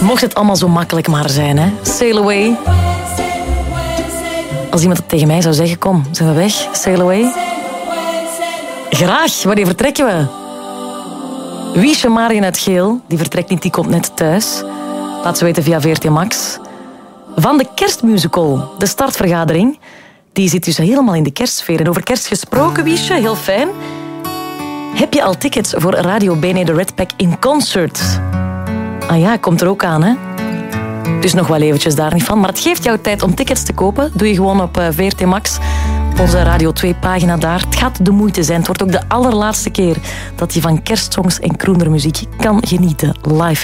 Mocht het allemaal zo makkelijk maar zijn, hè? Sail away. Als iemand het tegen mij zou zeggen, kom, zijn we weg? Sail away. Graag, wanneer vertrekken we? Wiesje Marien uit Geel, die vertrekt niet, die komt net thuis. Laat ze weten via VRT Max. Van de kerstmusical, de startvergadering. Die zit dus helemaal in de kerstsfeer. En over kerst gesproken, Wiesje, heel fijn. Heb je al tickets voor Radio Bene de Red Pack in concert? Ah ja, komt er ook aan, hè? Dus nog wel eventjes daar niet van. Maar het geeft jou tijd om tickets te kopen. Doe je gewoon op VRT Max. Op onze Radio 2-pagina daar. Het gaat de moeite zijn. Het wordt ook de allerlaatste keer dat je van kerstsongs en croonermuziek kan genieten. Live